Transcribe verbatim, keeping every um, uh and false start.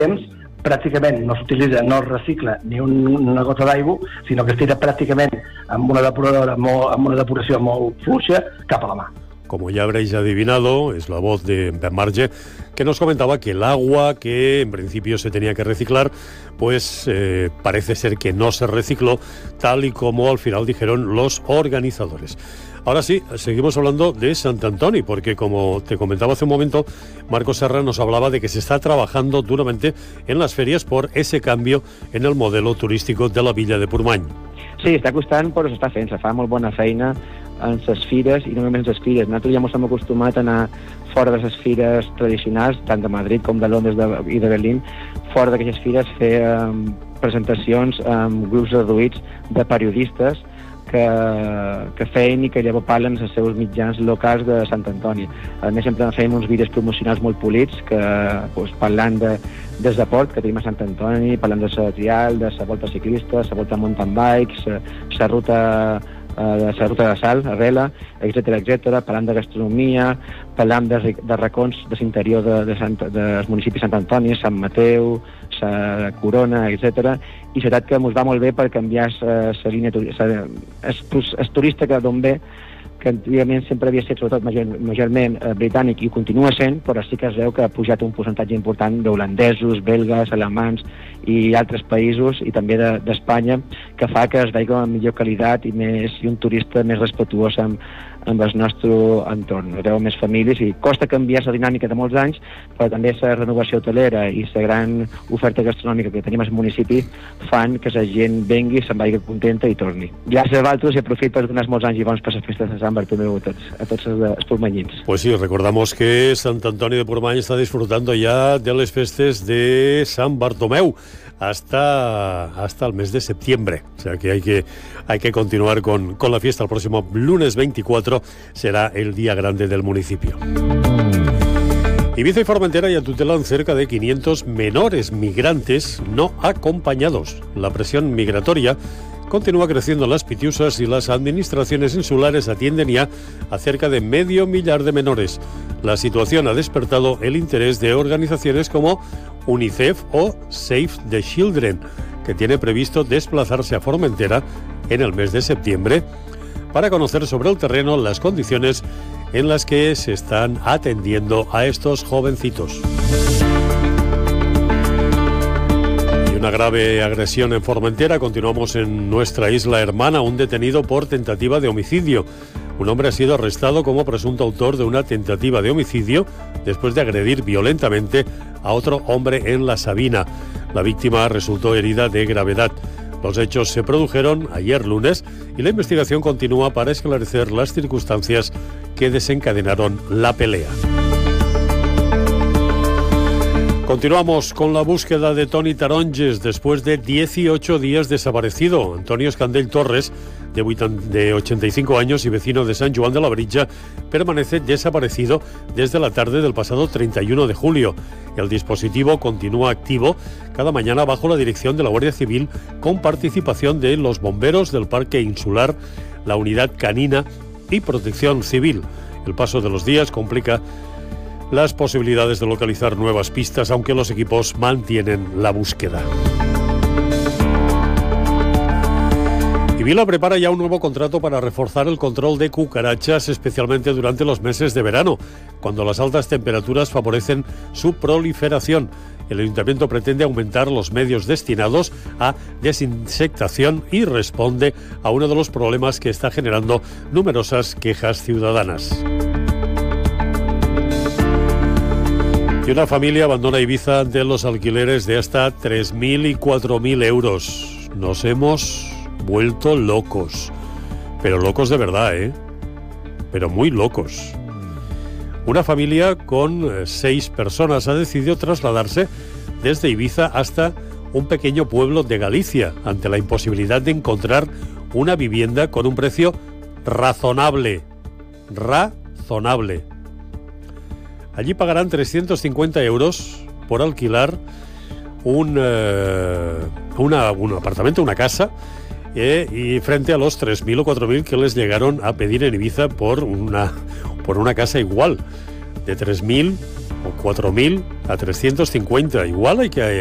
temps pràcticament no s'utilitza, no es recicla ni un, una gota d'aigua, sinó que es tira pràcticament amb una depuradora, molt, amb una depuració molt fluixa cap a la mà. Como ya habréis adivinado, es la voz de Ben Marge, que nos comentaba que el agua que en principio se tenía que reciclar, pues eh, parece ser que no se recicló, tal y como al final dijeron los organizadores. Ahora sí, seguimos hablando de Sant Antoni, porque como te comentaba hace un momento, Marcos Serra nos hablaba de que se está trabajando duramente en las ferias por ese cambio en el modelo turístico de la villa de Portmany. Sí, està costant, però s'està fent, se fa molt bona feina en les fires, i no només en les fires. Nosaltres ja ens hem acostumat a anar fora de les fires tradicionals, tant de Madrid com de Londres de, i de Berlín, fora d'aquestes fires fer um, presentacions amb grups reduïts de periodistes que, que feien i que llavors parlen als seus mitjans locals de Sant Antoni. A més, sempre fèiem uns vídeos promocionals molt polits, que, doncs, parlant de, des de port, que tenim a Sant Antoni, parlant de la trial, de la volta ciclista, la volta mountain bikes, la ruta de la ruta de sal, a Vela, etcètera, etcètera, parlant de gastronomia, parlant de, de racons de l'interior de, de Sant, dels municipis de Sant Antoni, Sant Mateu, la Corona, etcètera. I és veritat que ens va molt bé per canviar la línia turística. El turista que d'on ve, que antigament sempre havia estat sobretot major, majorment eh, britànic i continua sent, però sí que es veu que ha pujat un percentatge important d'holandesos, belgues, alemans i altres països, i també d'Espanya, de, que fa que es vegi amb millor qualitat i, més, i un turista més respetuós amb, amb el nostre entorn. Es veu més famílies i costa canviar la dinàmica de molts anys, però també la renovació hotelera i la gran oferta gastronòmica que tenim al municipi fan que la gent vengui, se'n vagi contenta i torni. Gràcies a vosaltres i aprofito per donar molts anys i bons per les festes de Sant Bartomeu a tots, a tots els, els portmanyins. Pues sí, recordamos que Sant Antoni de Portmany está disfrutando ya de las festes de San Bartomeu hasta, hasta el mes de septiembre. O sea que hay que, hay que continuar con, con la fiesta. El próximo lunes veinticuatro será el día grande del municipio. Ibiza y Formentera ya tutelan cerca de quinientos menores migrantes no acompañados. La presión migratoria continúa creciendo en las Pitiusas y las administraciones insulares atienden ya a cerca de medio millar de menores. La situación ha despertado el interés de organizaciones como UNICEF o Save the Children, que tiene previsto desplazarse a Formentera en el mes de septiembre para conocer sobre el terreno las condiciones en las que se están atendiendo a estos jovencitos. Una grave agresión en Formentera. Continuamos en nuestra isla hermana. Un detenido por tentativa de homicidio. Un hombre ha sido arrestado como presunto autor de una tentativa de homicidio después de agredir violentamente a otro hombre en La Sabina. La víctima resultó herida de gravedad. Los hechos se produjeron ayer lunes y la investigación continúa para esclarecer las circunstancias que desencadenaron la pelea. Continuamos con la búsqueda de Toni Taronges después de dieciocho días desaparecido. Antonio Escandell Torres, de ochenta y cinco años y vecino de San Joan de la Brilla, permanece desaparecido desde la tarde del pasado treinta y uno de julio. El dispositivo continúa activo cada mañana bajo la dirección de la Guardia Civil con participación de los bomberos del Parque Insular, la Unidad Canina y Protección Civil. El paso de los días complica las posibilidades de localizar nuevas pistas, aunque los equipos mantienen la búsqueda. Y Vila prepara ya un nuevo contrato para reforzar el control de cucarachas, especialmente durante los meses de verano, cuando las altas temperaturas favorecen su proliferación. El Ayuntamiento pretende aumentar los medios destinados a desinsectación y responde a uno de los problemas que está generando numerosas quejas ciudadanas. Y una familia abandona Ibiza ante los alquileres de hasta tres mil y cuatro mil euros. Nos hemos vuelto locos. Pero locos de verdad, ¿eh? Pero muy locos. Una familia con seis personas ha decidido trasladarse desde Ibiza hasta un pequeño pueblo de Galicia, ante la imposibilidad de encontrar una vivienda con un precio razonable. Razonable. Allí pagarán trescientos cincuenta euros por alquilar un, eh, una, un apartamento, una casa, eh, y frente a los tres mil o cuatro mil que les llegaron a pedir en Ibiza por una, por una casa igual, de tres mil o cuatro mil a trescientos cincuenta. Igual hay que